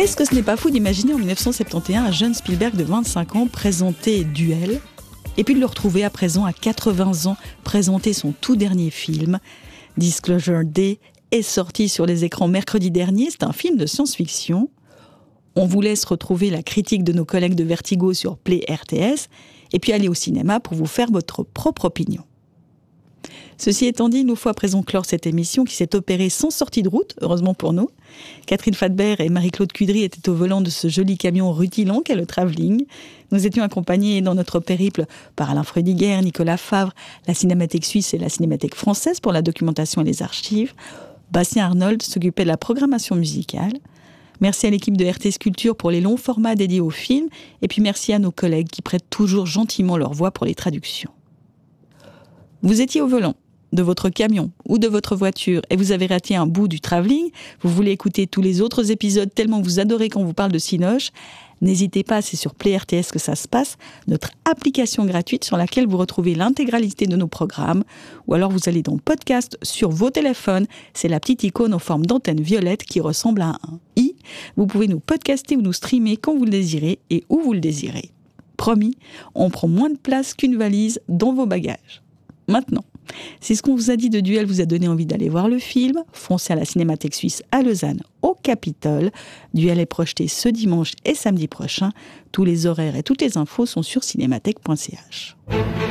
Est-ce que ce n'est pas fou d'imaginer en 1971 un jeune Spielberg de 25 ans présenter Duel, et puis de le retrouver à présent à 80 ans présenter son tout dernier film, Disclosure Day, est sorti sur les écrans mercredi dernier. C'est un film de science-fiction. On vous laisse retrouver la critique de nos collègues de Vertigo sur Play RTS, et puis aller au cinéma pour vous faire votre propre opinion. Ceci étant dit, il nous faut à présent clore cette émission qui s'est opérée sans sortie de route, heureusement pour nous. Catherine Fadbert et Marie-Claude Cudry étaient au volant de ce joli camion rutilant qu'est le Travelling. Nous étions accompagnés dans notre périple par Alain Freudiger, Nicolas Favre, la Cinémathèque suisse et la Cinémathèque française pour la documentation et les archives. Bastien Arnold s'occupait de la programmation musicale. Merci à l'équipe de RTS Culture pour les longs formats dédiés au film. Et puis merci à nos collègues qui prêtent toujours gentiment leur voix pour les traductions. Vous étiez au volant de votre camion ou de votre voiture et vous avez raté un bout du Travelling, vous voulez écouter tous les autres épisodes tellement vous adorez quand on vous parle de Cinoche, n'hésitez pas, c'est sur Play RTS que ça se passe, notre application gratuite sur laquelle vous retrouvez l'intégralité de nos programmes, ou alors vous allez dans Podcast sur vos téléphones, c'est la petite icône en forme d'antenne violette qui ressemble à un i. Vous pouvez nous podcaster ou nous streamer quand vous le désirez et où vous le désirez. Promis, on prend moins de place qu'une valise dans vos bagages. Maintenant, si ce qu'on vous a dit de Duel vous a donné envie d'aller voir le film, foncez à la Cinémathèque suisse à Lausanne, au Capitole. Duel est projeté ce dimanche et samedi prochain. Tous les horaires et toutes les infos sont sur cinémathèque.ch.